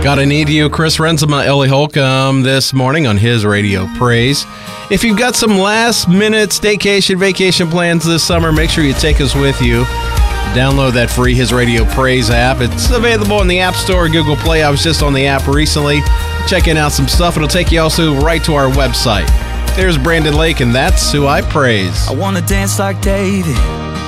Got a need you, Chris Renzema, Ellie Holcomb this morning on his Radio Praise. If you've got some last-minute staycation, vacation plans this summer, make sure you take us with you. Download that free His Radio Praise app. It's available in the App Store, Google Play. I was just on the app recently, checking out some stuff. It'll take you also right to our website. There's Brandon Lake, and that's who I praise. I want to dance like David,